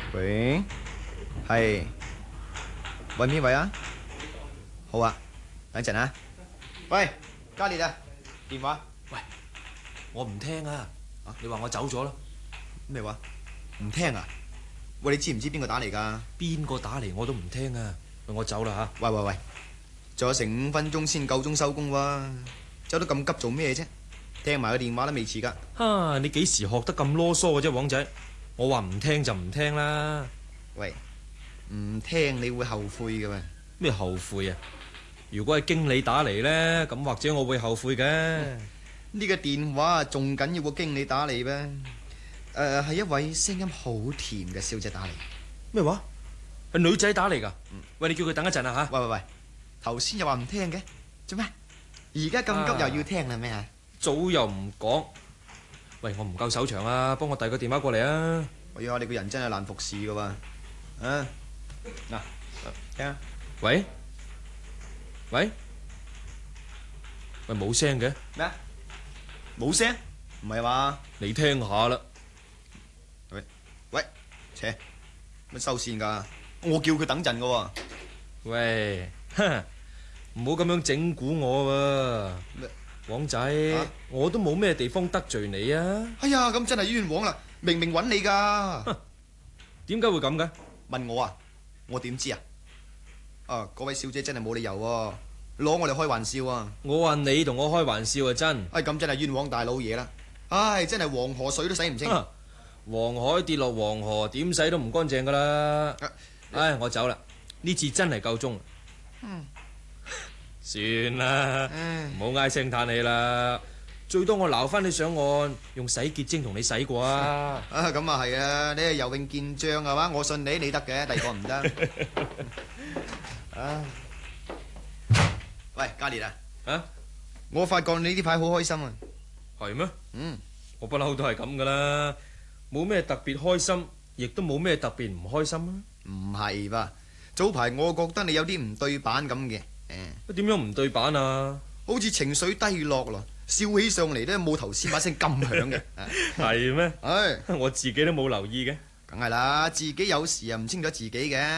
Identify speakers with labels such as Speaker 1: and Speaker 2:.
Speaker 1: 喂，係，揾邊位啊？好啊，等陣啊。喂，嘉烈啊，電話。
Speaker 2: 喂，我唔聽啊！你話我走咗啦？
Speaker 1: 咩話？唔聽啊？喂，你知唔知邊個打嚟㗎？
Speaker 2: 邊個打嚟我都唔聽啊！喂，我走啦嚇。
Speaker 1: 喂，仲有成5分鐘先夠鐘收工喎，走得咁急做咩啫？聽埋個電話都未遲㗎。
Speaker 2: 哈！你幾時學得咁囉嗦嘅啫，黃仔？我話唔聽就唔聽啦。
Speaker 1: 喂，唔聽你會後悔嘅喎。
Speaker 2: 咩後悔啊？如果係經理打嚟呢，咁或者我會後悔嘅。
Speaker 1: 呢個電話仲緊要過經理打嚟咩？係一位聲音好甜嘅小姐打嚟。
Speaker 2: 咩話？係女仔打嚟㗎？喂，你叫佢等一陣啊嚇。
Speaker 1: 喂，頭先又話唔聽嘅，做咩？而家咁急又要聽啦咩啊？
Speaker 2: 早又唔講。喂，我唔夠手長啊，幫我遞個電話過嚟啊！
Speaker 1: 哎呀，你個人真係難服侍㗎喎。啊，嗱，聽啊。
Speaker 2: 喂，冇聲嘅。
Speaker 1: 咩？冇聲？唔係話？
Speaker 2: 你聽下啦。喂，
Speaker 1: 切，乜收線㗎？我叫佢等陣㗎喎。
Speaker 2: 喂，唔好咁樣整蠱我喎，黃仔，我都冇咩地方得罪你啊！
Speaker 1: 哎呀，咁真係冤枉啦！明明揾你㗎。
Speaker 2: 點解會咁嘅？
Speaker 1: 問我啊？我點知啊？嗰位小姐真係冇理由喎，攞我哋開玩笑啊！
Speaker 2: 我話你同我開玩笑啊，真。
Speaker 1: 咁真係冤枉大老爺啦！唉，真係黃河水都洗唔清。
Speaker 2: 黃海跌落黃河，點洗都唔乾淨㗎啦！唉，我走啦，呢次真係夠鐘。算啦，唔好唉聲嘆氣啦。最多我撈翻你上岸，用洗潔精同你洗過啊！
Speaker 1: 咁啊係啊，你係游泳健將係嘛？我信你，你得嘅，第二個唔得。喂，嘉烈啊！我發覺你呢排好開心啊！
Speaker 2: 係咩？我不嬲都係咁噶啦，冇咩特別開心，亦都冇咩特別唔開心啊！
Speaker 1: 唔係吧？早排我覺得你有啲唔對版咁嘅。
Speaker 2: 點樣唔對版啊？
Speaker 1: 好似情緒低落咯，笑起上嚟咧冇頭先把聲咁響嘅。
Speaker 2: 係咩？我自己都冇留意嘅。
Speaker 1: 梗係啦，自己有時又唔清楚自己嘅。